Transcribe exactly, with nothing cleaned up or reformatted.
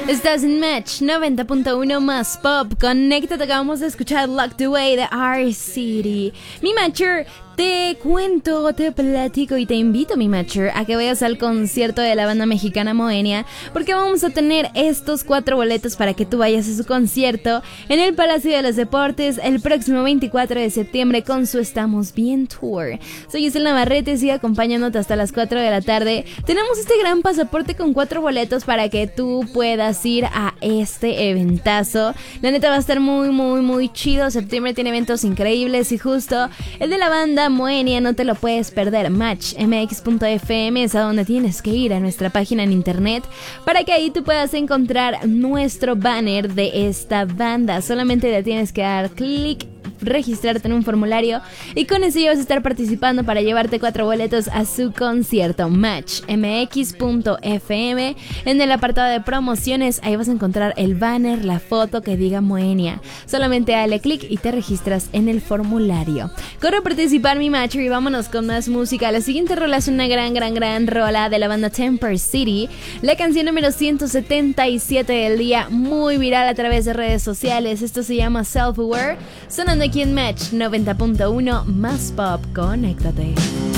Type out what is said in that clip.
Estás en Match noventa punto uno más Pop. Conéctate, acabamos de escuchar Locked Away de R-City. Mi Matcher, te cuento, te platico y te invito, mi Matcher, a que vayas al concierto de la banda mexicana Moenia, porque vamos a tener estos cuatro boletos para que tú vayas a su concierto en el Palacio de los Deportes el próximo veinticuatro de septiembre con su Estamos Bien Tour. Soy Giselle Navarrete, sigue acompañándote hasta las cuatro de la tarde. Tenemos este gran pasaporte con cuatro boletos para que tú puedas ir a este eventazo. La neta va a estar muy, muy, muy chido. Septiembre tiene eventos increíbles y justo el de la banda Moenia no te lo puedes perder. Match M X punto F M es a donde tienes que ir, a nuestra página en internet, para que ahí tú puedas encontrar nuestro banner de esta banda. Solamente le tienes que dar clic, registrarte en un formulario y con eso ya vas a estar participando para llevarte cuatro boletos a su concierto. Match M X punto F M, en el apartado de promociones, ahí vas a encontrar el banner, la foto que diga Moenia. Solamente dale clic y te registras en el formulario. Corre a participar, mi Matcher, y vámonos con más música. La siguiente rola es una gran, gran, gran rola de la banda Temper City, la canción número ciento setenta y siete del día, muy viral a través de redes sociales. Esto se llama Self Aware, sonando aquí en Match noventa punto uno más Pop. Conéctate.